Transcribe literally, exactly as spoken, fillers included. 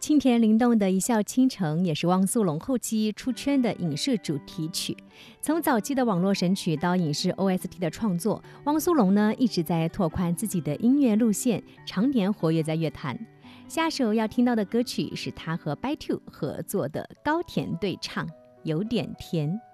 清甜灵动的《一笑倾城》也是汪苏泷后期出圈的影视主题曲。从早期的网络神曲到影视 O S T 的创作，汪苏泷呢一直在拓宽自己的音乐路线，常年活跃在乐坛。下首要听到的歌曲是他和 By Two 合作的高甜对唱《有点甜》。